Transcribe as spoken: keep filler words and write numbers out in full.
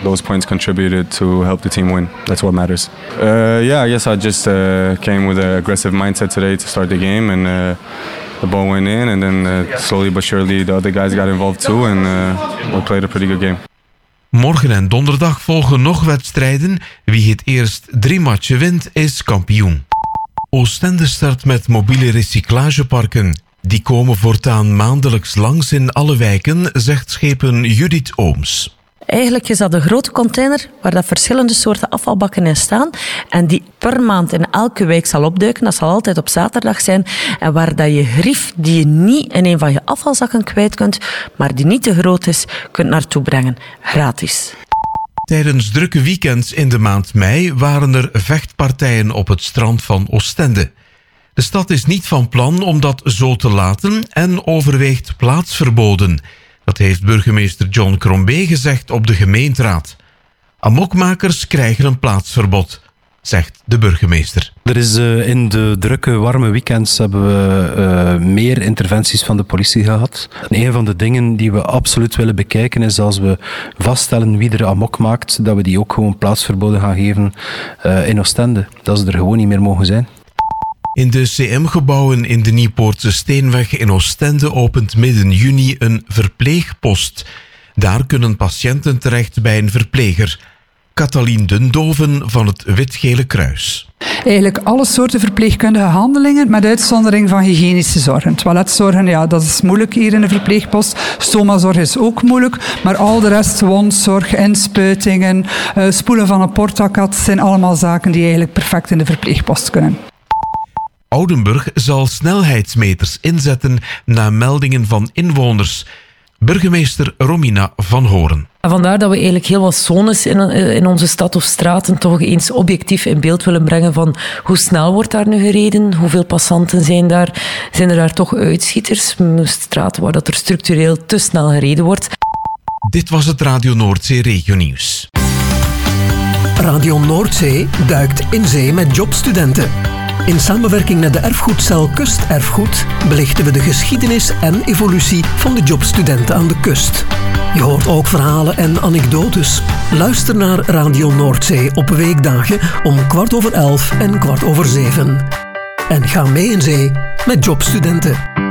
those points contributed to help the team win. That's what matters. Uh, yeah, I guess I just uh, came with an aggressive mindset today to start the game, and uh, the ball went in, and then uh, slowly but surely the other guys got involved too, and uh, we played a pretty good game. Morgen en donderdag volgen nog wedstrijden. Wie het eerst drie matchen wint, is kampioen. Oostende start met mobiele recyclageparken. Die komen voortaan maandelijks langs in alle wijken, zegt schepen Judith Ooms. Eigenlijk is dat een grote container waar dat verschillende soorten afvalbakken in staan en die per maand in elke wijk zal opduiken. Dat zal altijd op zaterdag zijn. En waar dat je grief die je niet in een van je afvalzakken kwijt kunt, maar die niet te groot is, kunt naartoe brengen. Gratis. Tijdens drukke weekends in de maand mei waren er vechtpartijen op het strand van Oostende. De stad is niet van plan om dat zo te laten en overweegt plaatsverboden. Dat heeft burgemeester John Crombie gezegd op de gemeenteraad. Amokmakers krijgen een plaatsverbod, zegt de burgemeester. Er is uh, in de drukke, warme weekends hebben we uh, meer interventies van de politie gehad. En een van de dingen die we absoluut willen bekijken is als we vaststellen wie er amok maakt, dat we die ook gewoon plaatsverboden gaan geven uh, in Oostende. Dat ze er gewoon niet meer mogen zijn. In de C M-gebouwen in de Nieuwpoortse Steenweg in Oostende opent midden juni een verpleegpost. Daar kunnen patiënten terecht bij een verpleger. Katalien Dundoven van het Wit-Gele Kruis. Eigenlijk alle soorten verpleegkundige handelingen met uitzondering van hygiënische zorgen. Toiletzorgen, ja, dat is moeilijk hier in de verpleegpost. Stomazorg is ook moeilijk, maar al de rest, wondzorg, inspuitingen, uh, spoelen van een portakat, zijn allemaal zaken die eigenlijk perfect in de verpleegpost kunnen. Oudenburg zal snelheidsmeters inzetten na meldingen van inwoners. Burgemeester Romina van Horen. Vandaar dat we eigenlijk heel wat zones in, in onze stad of straten toch eens objectief in beeld willen brengen van hoe snel wordt daar nu gereden, hoeveel passanten zijn daar, zijn er daar toch uitschieters, straten waar dat er structureel te snel gereden wordt. Dit was het Radio Noordzee Regionieuws. Radio Noordzee duikt in zee met jobstudenten. In samenwerking met de erfgoedcel Kusterfgoed belichten we de geschiedenis en evolutie van de jobstudenten aan de kust. Je hoort ook verhalen en anekdotes. Luister naar Radio Noordzee op weekdagen om kwart over elf en kwart over zeven. En ga mee in zee met jobstudenten.